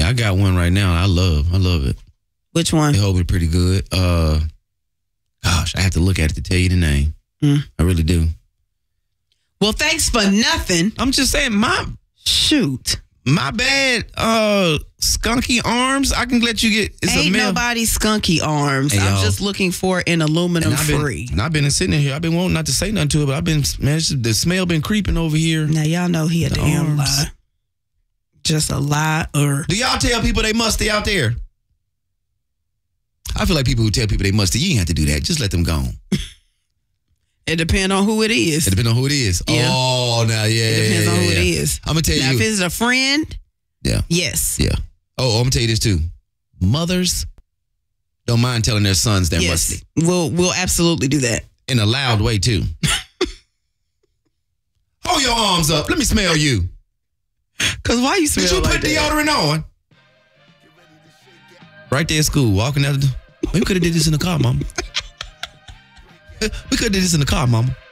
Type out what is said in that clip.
I got one right now. I love it. Which one? They hold me pretty good. Gosh, I have to look at it to tell you the name. I really do. Well, thanks for nothing. I'm just saying, Shoot. my bad, skunky arms. I can let you get. It's Ain't a male. nobody skunky arms. Hey, I'm y'all. just looking for an aluminum free. And I've been sitting in here. I've been wanting not to say nothing to it, but I've been, man, the smell been creeping over here. Now y'all know he a damn arms. lie. Just a lie. Or Do y'all tell people they musty out there? I feel like people who tell people they musty, you ain't have to do that. Just let them go. it depends on who it is. It depends on who it is. Yeah. Oh, now, yeah. It depends on who it is. I'm going to tell Now, you. if it's a friend, Yeah. yes. Yeah. Oh, I'm going to tell you this too. Mothers don't mind telling their sons they're Yes. musty. We'll absolutely do that. In a loud way too. Hold your arms up. Let me smell you. Cause why you smell Did you like put that? deodorant on? Right there at school, walking out of the... We could have did this in the car, mama. We could have did this in the car, mama.